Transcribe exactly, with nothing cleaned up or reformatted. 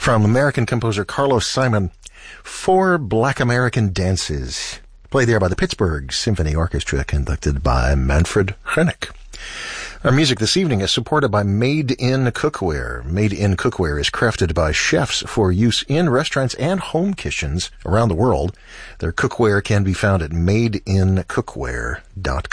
from American composer Carlos Simon, Four Black American Dances, played there by the Pittsburgh Symphony Orchestra, conducted by Manfred Hoenig. Our music this evening is supported by Made in Cookware. Made in Cookware is crafted by chefs for use in restaurants and home kitchens around the world. Their cookware can be found at made in cookware dot com.